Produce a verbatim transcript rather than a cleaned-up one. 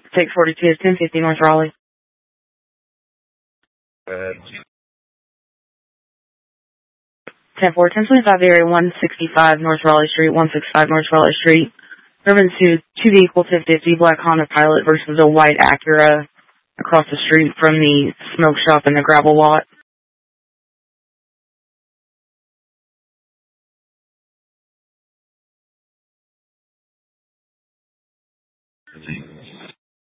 Take forty-two is ten fifty North Raleigh. Uh, ten four, ten twenty-five area one sixty-five North Raleigh Street, one sixty-five North Raleigh Street. Urban two, two vehicles, ten fifty, black Honda Pilot versus a white Acura across the street from the smoke shop and the gravel lot.